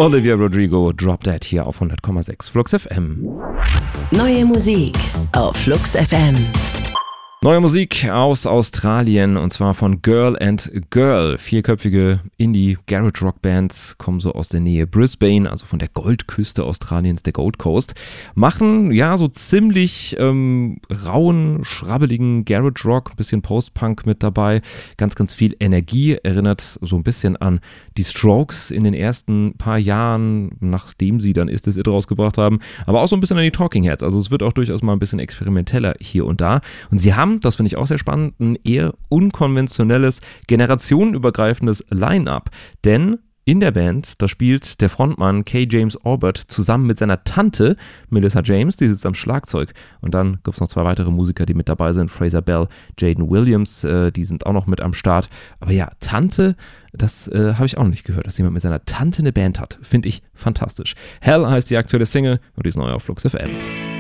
Olivia Rodrigo, Drop Dead hier auf 100,6 Flux FM. Neue Musik auf Flux FM. Neue Musik aus Australien und zwar von Girl and Girl. Vierköpfige Indie-Garage-Rock-Bands kommen so aus der Nähe Brisbane, also von der Goldküste Australiens, der Gold Coast. Machen ja so ziemlich rauen, schrabbeligen Garage-Rock, ein bisschen Post-Punk mit dabei. Ganz, ganz viel Energie, erinnert so ein bisschen an die Strokes in den ersten paar Jahren, nachdem sie dann Is This It rausgebracht haben. Aber auch so ein bisschen an die Talking Heads. Also es wird auch durchaus mal ein bisschen experimenteller hier und da. Und sie haben, das finde ich auch sehr spannend, ein eher unkonventionelles, generationenübergreifendes Line-Up. Denn in der Band, da spielt der Frontmann K. James Orbert zusammen mit seiner Tante Melissa James, die sitzt am Schlagzeug. Und dann gibt es noch 2 weitere Musiker, die mit dabei sind, Fraser Bell, Jaden Williams, die sind auch noch mit am Start. Aber ja, Tante, das habe ich auch noch nicht gehört, dass jemand mit seiner Tante eine Band hat. Finde ich fantastisch. Hell heißt die aktuelle Single und die ist neu auf Flux FM.